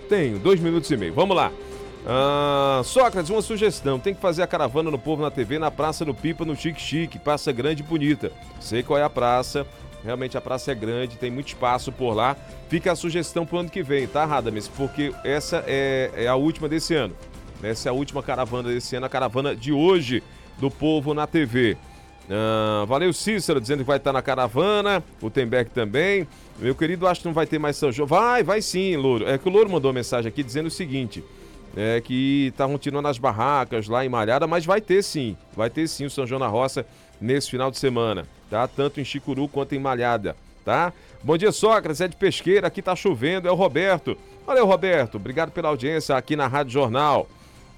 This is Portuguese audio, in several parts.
Tenho, 2 minutos e meio. Vamos lá. Sócrates, uma sugestão. Tem que fazer a caravana no Povo na TV, na Praça do Pipa, no Chique Chique. Praça grande e bonita. Sei qual é a praça. Realmente a praça é grande, tem muito espaço por lá. Fica a sugestão pro ano que vem, tá, Radames? Porque essa é a última desse ano. Essa é a última caravana desse ano, a caravana de hoje do Povo na TV. Valeu, Cícero, dizendo que vai estar na caravana. O Temberg também. Meu querido, acho que não vai ter mais São João. Vai sim, Louro. É que o Louro mandou uma mensagem aqui dizendo o seguinte: que tá continuando as barracas lá em Malhada, mas vai ter sim o São João na Roça nesse final de semana, tá? Tanto em Chicuru quanto em Malhada, tá? Bom dia, Sócrates, é de Pesqueira, aqui tá chovendo, é o Roberto. Valeu, Roberto, obrigado pela audiência aqui na Rádio Jornal.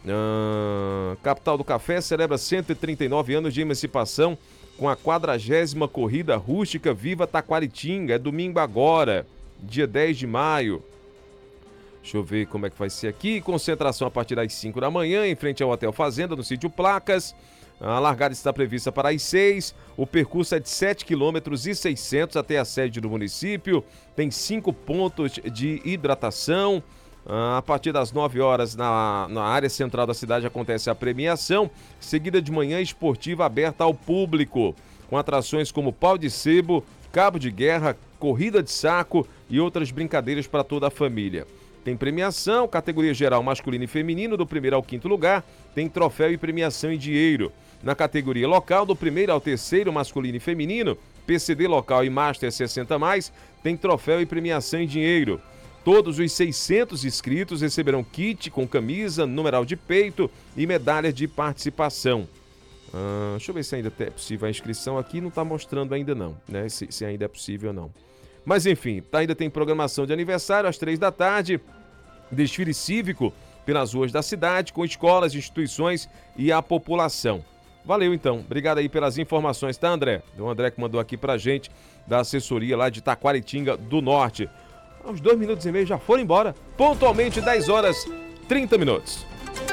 Capital do Café celebra 139 anos de emancipação com a 40ª Corrida Rústica Viva Taquaritinga. É domingo agora, dia 10 de maio. Deixa eu ver como é que vai ser aqui. Concentração a partir das 5 da manhã, em frente ao Hotel Fazenda, no sítio Placas. A largada está prevista para as 6. O percurso é de 7,6 km até a sede do município. Tem 5 pontos de hidratação. A partir das 9 horas, na área central da cidade, acontece a premiação, seguida de manhã esportiva aberta ao público, com atrações como pau de sebo, cabo de guerra, corrida de saco e outras brincadeiras para toda a família. Tem premiação, categoria geral masculino e feminino, do 1º ao 5º lugar, tem troféu e premiação em dinheiro. Na categoria local, do 1º ao 3º, masculino e feminino, PCD local e Master 60+, tem troféu e premiação em dinheiro. Todos os 600 inscritos receberão kit com camisa, numeral de peito e medalha de participação. Deixa eu ver se ainda é possível a inscrição aqui, não está mostrando ainda não, né? Se ainda é possível ou não. Mas enfim, ainda tem programação de aniversário às 3 da tarde, desfile cívico pelas ruas da cidade, com escolas, instituições e a população. Valeu então, obrigado aí pelas informações, tá, André? O André que mandou aqui pra gente, da assessoria lá de Taquaritinga do Norte. Uns 2 minutos e meio já foram embora, pontualmente 10 horas 30 minutos.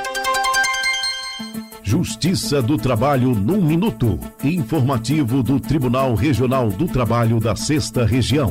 Justiça do Trabalho num minuto. Informativo do Tribunal Regional do Trabalho da 6ª Região.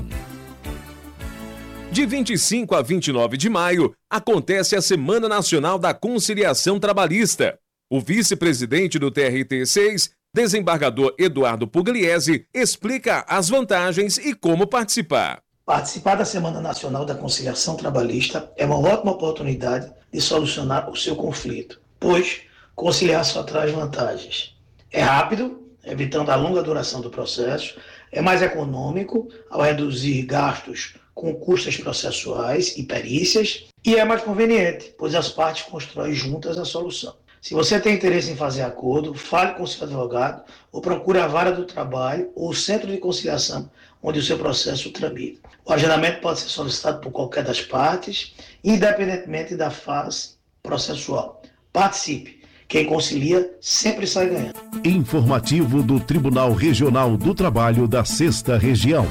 De 25 a 29 de maio, acontece a Semana Nacional da Conciliação Trabalhista. O vice-presidente do TRT6, desembargador Eduardo Pugliese, explica as vantagens e como participar. Participar da Semana Nacional da Conciliação Trabalhista é uma ótima oportunidade de solucionar o seu conflito, pois conciliar só traz vantagens. É rápido, evitando a longa duração do processo, é mais econômico ao reduzir gastos com custas processuais e perícias, e é mais conveniente, pois as partes constroem juntas a solução. Se você tem interesse em fazer acordo, fale com seu advogado ou procure a vara do trabalho ou o centro de conciliação onde o seu processo tramita. O agendamento pode ser solicitado por qualquer das partes, independentemente da fase processual. Participe. Quem concilia sempre sai ganhando. Informativo do Tribunal Regional do Trabalho da 6ª Região.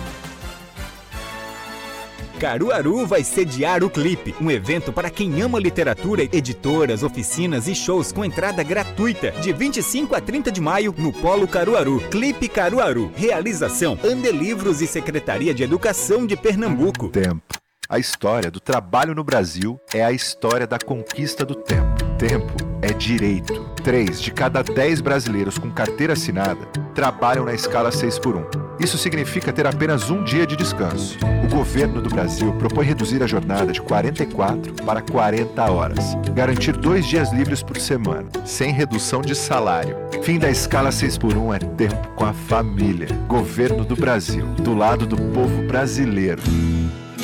Caruaru vai sediar o Clipe, um evento para quem ama literatura, editoras, oficinas e shows com entrada gratuita, de 25 a 30 de maio, no Polo Caruaru. Clipe Caruaru. Realização: Andelivros e Secretaria de Educação de Pernambuco. Tempo. A história do trabalho no Brasil é a história da conquista do tempo. Tempo é direito. 3 de cada 10 brasileiros com carteira assinada trabalham na escala 6x1. Isso significa ter apenas um dia de descanso. O governo do Brasil propõe reduzir a jornada de 44 para 40 horas. Garantir 2 dias livres por semana, sem redução de salário. Fim da escala 6x1 é tempo com a família. Governo do Brasil, do lado do povo brasileiro.